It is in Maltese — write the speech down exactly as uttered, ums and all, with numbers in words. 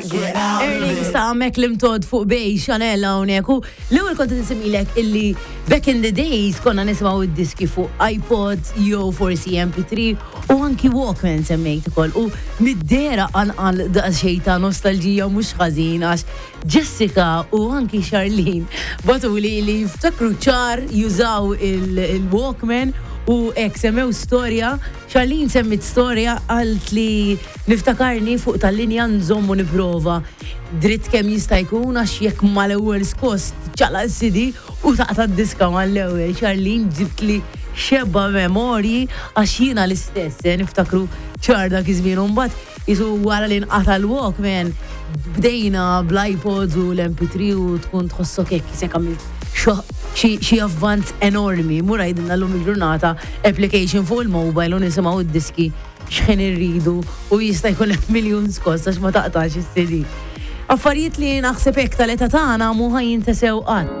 Earnings ta' Meklim Todd fuq bej Chanel hawnhekk u l-ewwel kont nisimilek illi back in the days konna nisimgħu id-diski fuq iPod, jew forsi M P three u anki Walkman semmejt ukoll u middera anqal daqsxejn ta' nostalġija mhux ħażin għax Jessica u anki Charlene batuli li jiftakru ċar jużaw il-Walkman u ek semmew storja, Charlene semmit storja għalt li niftakarni fuq tal-linja nżommu niprova dritt kemm jista' jkun għax jekk mal-ewwel skost ċala s-C D u taqta' d-diska mal-ewwel. Charlene ġibt li xebba memorji għax jiena l-istess niftakru ċar dak iż-żmien u mbagħad isu wara li nqata' l-Walkman bdejna bl-iPods u l-M P three u tkun tħossok hekk isek għamilt xi avvant enormi, mura jidinna l-lum il-ġurnata application fuq il-mobile u nisimaw id-diski xħen irridu u jista' jkun miljon skost għax ma taqtax is-C D. Affarijiet li naħseb hekk tal-età tagħna mhu ħajjintesew qatt.